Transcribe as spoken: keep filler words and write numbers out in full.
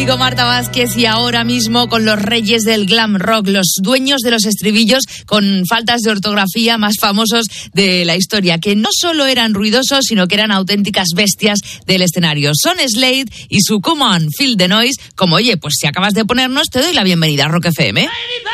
conmigo Marta Vázquez y ahora mismo con los reyes del glam rock, los dueños de los estribillos con faltas de ortografía más famosos de la historia, que no solo eran ruidosos, sino que eran auténticas bestias del escenario. Son Slade y su Come On, Feel the Noise, como oye, pues si acabas de ponernos, te doy la bienvenida a Rock F M.